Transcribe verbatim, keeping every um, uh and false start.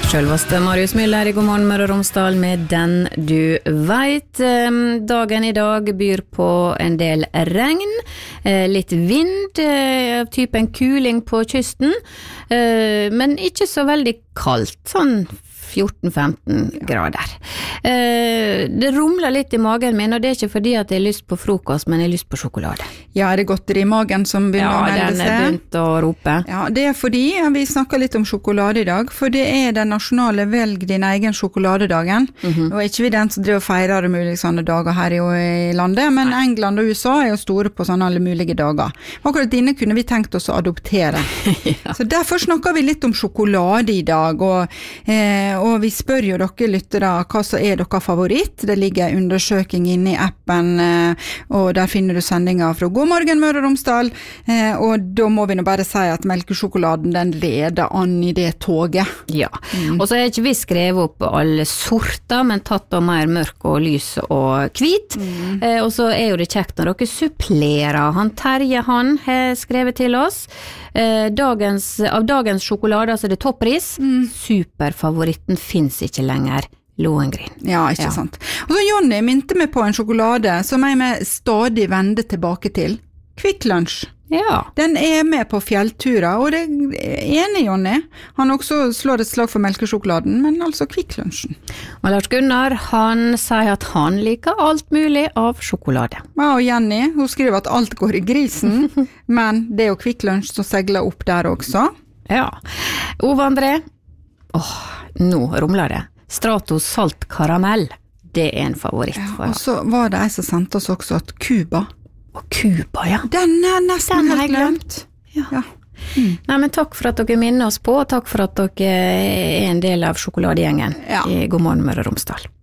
Selveste Marius Müller i God morgen Møre og Romsdal med Den du vet. Dagen i dag byr på en del regn, litt vind, typen kuling på kysten, men ikke så veldig kaldt, sånn fjorten femten grader. Det rumler litt i magen min, og det er ikke fordi at jeg har lyst på frokost, men jeg har lyst på sjokolade. Ja, er det godteri i magen som begynner ja, å melde seg? Ja, den er begynt å rope. Ja, det er fordi vi snakker litt om sjokolade i dag, for det er den nasjonale velg din egen sjokoladedagen, mm-hmm. og ikke vi den som driver og feirer det mulige sånne dager her i, i landet, men Nei. England og U S A er jo store på sånne alle mulige dager. Akkurat dine kunne vi tenkt oss å adoptere. ja. Så derfor snakker vi litt om sjokolade i dag, og eh, og vi spør jo dere lyttere hva så er dere favoritt. Det ligger undersøking inne i appen, og der finner du sendinger fra God morgen Møre og Romsdal, og da må vi nå bare si at melkesjokoladen den leder an i det toget. Ja, mm. og så er ikke vi skrevet opp alle sorter, men tatt av mer mørk og lys og hvit, mm. eh, og så er jo det kjekt når dere supplerer. Han Terje han har skrevet til oss, eh, dagens, av dagens sjokolade, altså det toppris, mm. superfavoritten finnes ikke lenger, Lohengrin. Ja, ikke ja. sant. Og så Jonny minte meg på en sjokolade som jeg med stadig vender tilbake til. Kvikk Lunsj. Ja. Den er med på fjellturer, og det er enig, Jonny. Han også slår et slag for melkesjokoladen, men altså Kvikk Lunsjen. Og Lars Gunnar, han sier at han liker alt mulig av sjokolade. Ja, og Jenny, hun skriver at alt går i grisen, men det er jo Kvikk Lunsj som segler opp der også. Ja. Ove André, åh, nå rumler det. Stratos salt karamell, det er en favoritt. Ja, og så var det jeg som sendte oss også at Cuba. Og Cuba, ja. Den er nesten Den helt glemt. Ja. ja. Mm. Nei, men takk for at dere minner oss på, og takk for at dere er en del av sjokoladegjengen ja. i God morgen Møre og Romsdal.